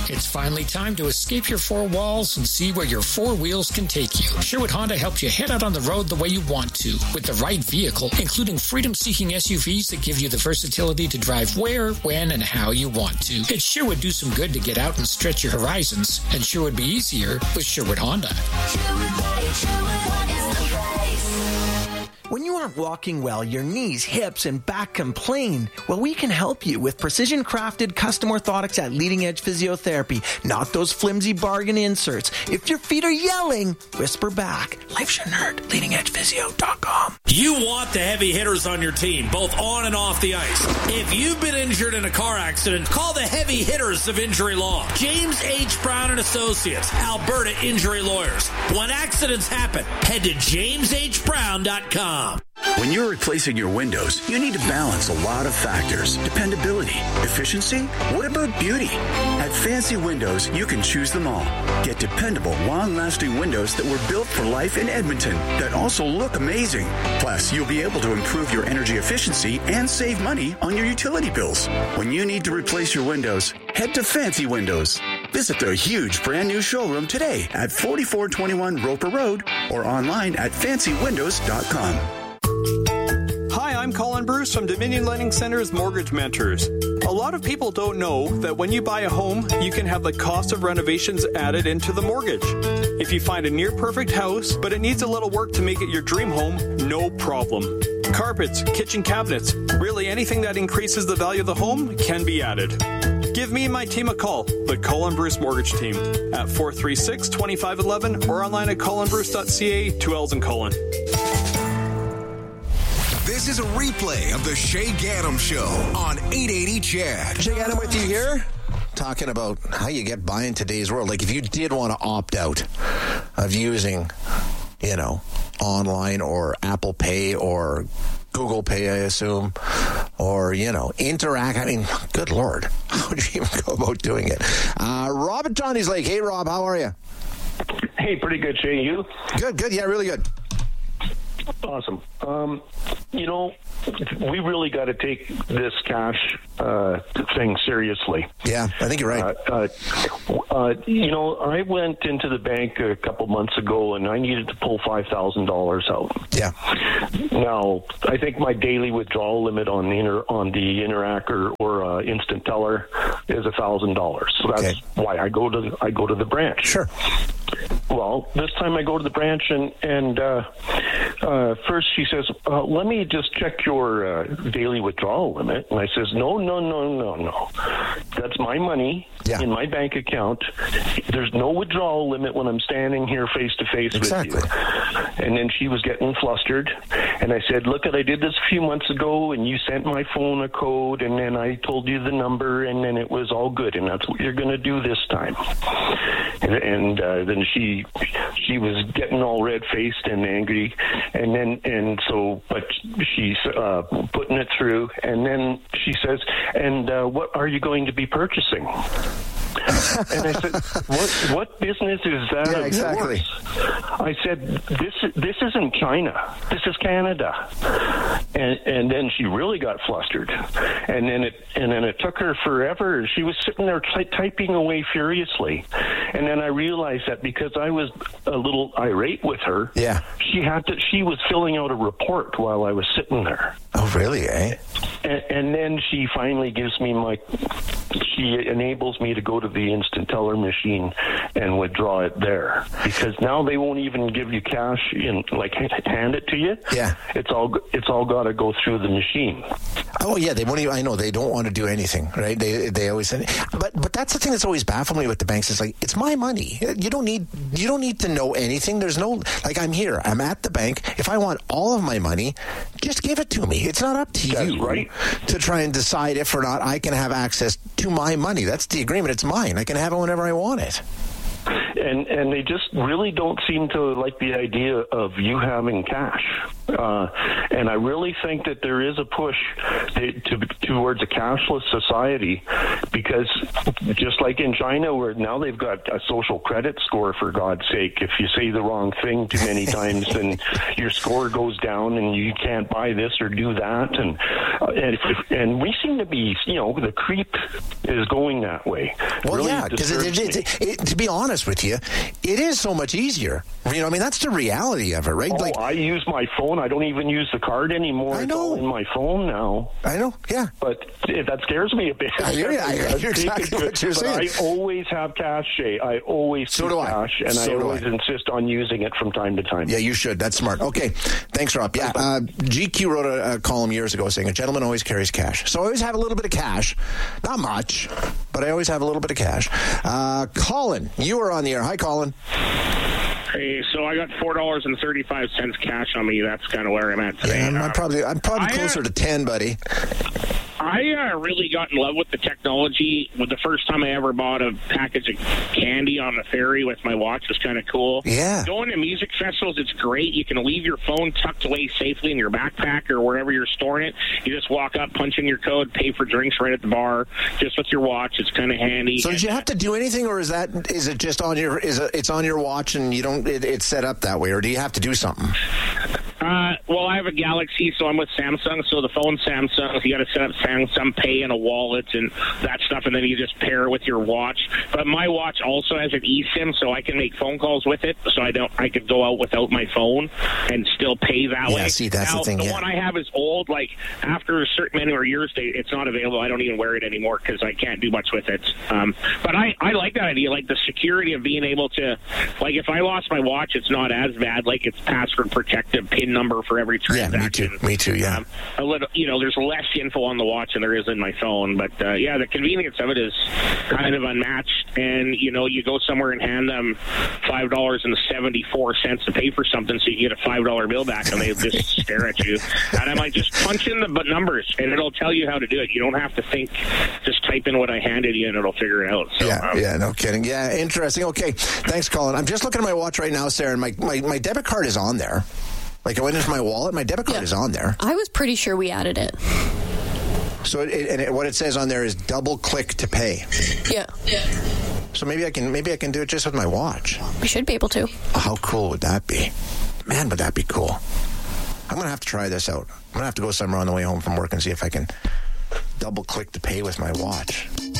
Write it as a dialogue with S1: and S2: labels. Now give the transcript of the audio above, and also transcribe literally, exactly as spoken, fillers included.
S1: It's finally time to escape your four walls and see where your four wheels can take you. Sherwood Honda helps you head out on the road the way you want to, with the right vehicle, including freedom-seeking S U Vs that give you the versatility to drive where, when, and how you want to. It sure would do some good to get out and stretch your horizons, and sure would be easier with Sherwood Honda.
S2: When you aren't walking well, your knees, hips, and back complain. Well, we can help you with precision-crafted custom orthotics at Leading Edge Physiotherapy, not those flimsy bargain inserts. If your feet are yelling, whisper back. Life's your nerd. leading edge physio dot com.
S3: You want the heavy hitters on your team, both on and off the ice. If you've been injured in a car accident, call the heavy hitters of injury law. James H. Brown and Associates, Alberta Injury Lawyers. When accidents happen, head to james h brown dot com.
S4: When you're replacing your windows, you need to balance a lot of factors. Dependability, efficiency, what about beauty? At Fancy Windows, you can choose them all. Get dependable, long-lasting windows that were built for life in Edmonton that also look amazing. Plus, you'll be able to improve your energy efficiency and save money on your utility bills. When you need to replace your windows, head to Fancy Windows. Visit their huge brand new showroom today at forty-four twenty-one Roper Road or online at fancy windows dot com.
S5: Hi, I'm Colin Bruce from Dominion Lending Center's Mortgage Mentors. A lot of people don't know that when you buy a home, you can have the cost of renovations added into the mortgage. If you find a near-perfect house, but it needs a little work to make it your dream home, no problem. Carpets, kitchen cabinets, really anything that increases the value of the home can be added. Give me and my team a call, the Colin Bruce Mortgage Team, at four three six, two five one one or online at colin bruce dot c a, two L's in Colin.
S6: This is a replay of the Shay Gaddam Show on eight eighty C H E D.
S7: Shay Gaddam with you here, talking about how you get by in today's world. Like if you did want to opt out of using, you know, online or Apple Pay or Google Pay, I assume, or, you know, Interact. I mean, good Lord, how would you even go about doing it? Uh, Rob at Johnny's Lake. Hey, Rob, how are you?
S8: Hey, pretty good, Shay. You?
S7: Good, good. Yeah, really good.
S8: Awesome. Um, you know, we really got to take this cash uh, thing seriously.
S7: Yeah, I think you're right.
S8: Uh, uh, uh, you know, I went into the bank a couple months ago, and I needed to pull five thousand dollars out.
S7: Yeah.
S8: Now, I think my daily withdrawal limit on the inter, on the Interac or uh, Instant Teller is one thousand dollars. So that's okay. Why I go to the, I go to the branch.
S7: Sure.
S8: Well, this time I go to the branch, and, and uh, uh, first she says, uh, let me just check your uh, daily withdrawal limit. And I says, no, no, no, no, no. That's my money yeah. in my bank account. There's no withdrawal limit when I'm standing here face-to-face
S7: exactly.
S8: with you. And then she was getting flustered. And I said, look, I did this a few months ago, and you sent my phone a code, and then I told you the number, and then it was all good, and that's what you're going to do this time. And, and uh, then she she was getting all red-faced and angry, and then and so, but she's uh, putting it through, and then she says, and uh, what are you going to be purchasing? And I said, what what business is that?
S7: Yeah, exactly.
S8: I said, this this isn't China. This is Canada. And and then she really got flustered. And then it and then it took her forever. She was sitting there ty- typing away furiously. And then I realized that because I was a little irate with her,
S7: yeah,
S8: she had to. She was filling out a report while I was sitting there.
S7: Oh, really? Eh?
S8: And, and then she finally gives me my. She enables me to go to the Instant Teller machine and withdraw it there, because now they won't even give you cash in, like hand it to you.
S7: Yeah,
S8: it's all it's all got to go through the machine.
S7: Oh yeah, they won't even, I know they don't want to do anything, right? They they always say, but but that's the thing that's always baffled me with the banks. It's like, it's my money. You don't need you don't need to know anything. There's no, like, I'm here. I'm at the bank. If I want all of my money, just give it to me. It's not up to
S8: that's
S7: you
S8: right.
S7: to try and decide if or not I can have access to my money. That's the agreement. It's mine. I can have it whenever I want it.
S8: And and they just really don't seem to like the idea of you having cash. Uh, and I really think that there is a push to, to, towards a cashless society, because just like in China, where now they've got a social credit score, for God's sake. If you say the wrong thing too many times, then your score goes down and you can't buy this or do that. And uh, and, if, and we seem to be, you know, the creep is going that way.
S7: Well,
S8: really
S7: yeah, because it, it, it, it, to be honest with you, it is so much easier. You know, I mean, that's the reality of it, right?
S8: Oh,
S7: like,
S8: I use my phone. I don't even use the card anymore.
S7: I know.
S8: It's all in my phone now.
S7: I know, yeah.
S8: But it, that scares me a bit.
S7: I hear you. I hear exactly what you're
S8: but
S7: saying.
S8: I always have cash, Shay. I always
S7: so
S8: keep
S7: do I.
S8: cash, and
S7: so
S8: I always
S7: I.
S8: insist on using it from time to time.
S7: Yeah, you should. That's smart. Okay. Thanks, Rob. Yeah, uh, G Q wrote a, a column years ago saying a gentleman always carries cash. So I always have a little bit of cash. Not much, but I always have a little bit of cash. Uh, Colin, you are on the air. Hi, Colin.
S9: Hey, so I got four dollars and thirty-five cents cash on me. That's kind of where I'm at today.
S7: Yeah, I'm,
S9: uh,
S7: I'm probably I'm probably
S9: I,
S7: closer
S9: uh,
S7: to ten, buddy.
S9: I uh, really got in love with the technology. With the first time I ever bought a package of candy on the ferry with my watch was kind of cool.
S7: Yeah.
S9: Going to music festivals, it's great. You can leave your phone tucked away safely in your backpack or wherever you're storing it. You just walk up, punch in your code, pay for drinks right at the bar, just with your watch. It's kind of handy.
S7: So did you have to do anything, or is that is it just on your is it, it's on your watch and you don't it, it's set up that way, or do you have to do something?
S9: Uh, well, I have a Galaxy, so I'm with Samsung. So the phone's Samsung. So you got to set up Samsung Pay and a wallet and that stuff, and then you just pair it with your watch. But my watch also has an eSIM, so I can make phone calls with it. So I don't. I could go out without my phone and still pay that
S7: yeah,
S9: way.
S7: Yeah, see, that's
S9: now,
S7: the thing.
S9: The
S7: yeah.
S9: one I have is old. Like after a certain many years, they, it's not available. I don't even wear it anymore because I can't do much with it. Um, but I, I like that idea, like the security of being able to, like if I lost my watch, it's not as bad. Like it's password protected, PIN number for every transaction.
S7: Yeah, me too. Me too. Yeah.
S9: Um, a little, you know, there's less info on the watch than there is in my phone, but uh, yeah, the convenience of it is kind of unmatched. And you know, you go somewhere and hand them five dollars and seventy four cents to pay for something, so you get a five dollar bill back, and they just stare at you. And I'm like, just punch in the numbers, and it'll tell you how to do it. You don't have to think. Just type in what I handed you, and it'll figure it out. So,
S7: yeah,
S9: um,
S7: yeah, no kidding. Yeah, interesting. Okay, thanks, Colin. I'm just looking at my watch right now, Sarah, and my, my, my debit card is on there. Like, I went into my wallet, my debit card
S10: yeah.
S7: is on there.
S10: I was pretty sure we added it.
S7: So, it, it, and it, what it says on there is double click to pay.
S10: Yeah. Yeah.
S7: So maybe I can maybe I can do it just with my watch.
S10: We should be able to.
S7: How cool would that be? Man, would that be cool. I'm going to have to try this out. I'm going to have to go somewhere on the way home from work and see if I can double click to pay with my watch.